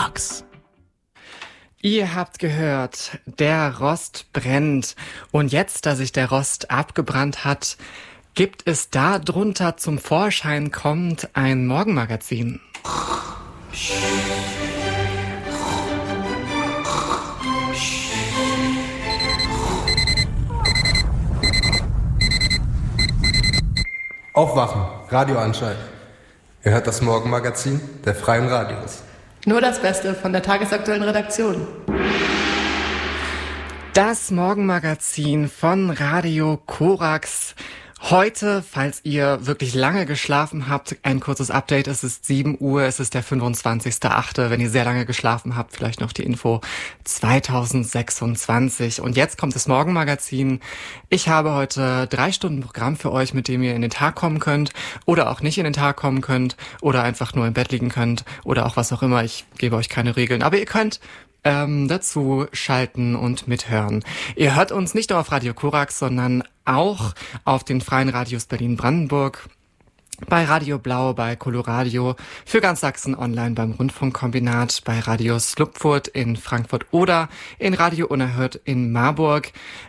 Korax. Ihr habt gehört, der Rost brennt. Und jetzt, da sich der Rost abgebrannt hat, gibt es da drunter zum Vorschein kommt ein Morgenmagazin. Aufwachen, Radio anschalten. Ihr hört das Morgenmagazin der Freien Radios. Nur das Beste von der tagesaktuellen Redaktion. Das Morgenmagazin von Radio Korax. Heute, falls ihr wirklich lange geschlafen habt, ein kurzes Update. Es ist 7 Uhr, es ist der 25.8. Wenn ihr sehr lange geschlafen habt, vielleicht noch die Info 2026. Und jetzt kommt das Morgenmagazin. Ich habe heute 3 Stunden Programm für euch, mit dem ihr in den Tag kommen könnt oder auch nicht in den Tag kommen könnt oder einfach nur im Bett liegen könnt oder auch was auch immer. Ich gebe euch keine Regeln, aber ihr könnt dazu schalten und mithören. Ihr hört uns nicht nur auf Radio Korax, sondern auch auf den Freien Radios Berlin-Brandenburg, bei Radio Blau, bei Coloradio, für ganz Sachsen online beim Rundfunkkombinat, bei Radio Slupfurt in Frankfurt oder in Radio Unerhört in Marburg.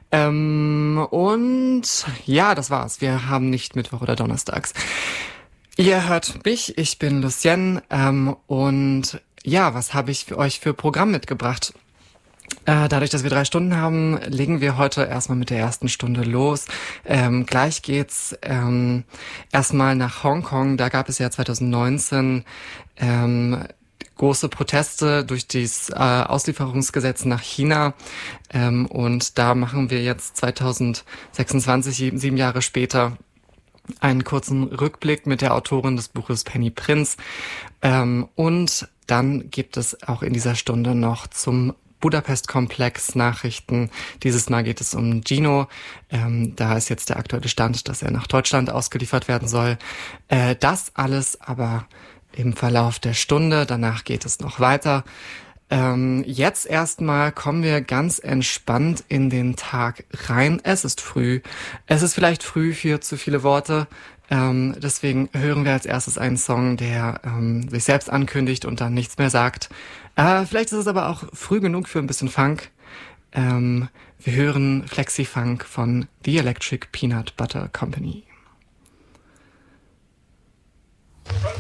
Und ja, das war's. Wir haben nicht Mittwoch oder Donnerstags. Ihr hört mich, ich bin Lucienne und ja, was habe ich für euch für Programm mitgebracht? Dadurch, dass wir 3 Stunden haben, legen wir heute erstmal mit der ersten Stunde los. Gleich geht's erstmal nach Hongkong. Da gab es ja 2019 große Proteste durch das Auslieferungsgesetz nach China. Und da machen wir jetzt 2026, 7 Jahre später, einen kurzen Rückblick mit der Autorin des Buches Penny Prinz. Und dann gibt es auch in dieser Stunde noch zum Budapest-Komplex Nachrichten. Dieses Mal geht es um Gino. Da ist jetzt der aktuelle Stand, dass er nach Deutschland ausgeliefert werden soll. Das alles aber im Verlauf der Stunde. Danach geht es noch weiter. Jetzt erstmal kommen wir ganz entspannt in den Tag rein. Es ist früh. Es ist vielleicht früh für zu viele Worte. Deswegen hören wir als erstes einen Song, der sich selbst ankündigt und dann nichts mehr sagt. Vielleicht ist es aber auch früh genug für ein bisschen Funk. Wir hören Flexi-Funk von The Electric Peanut Butter Company.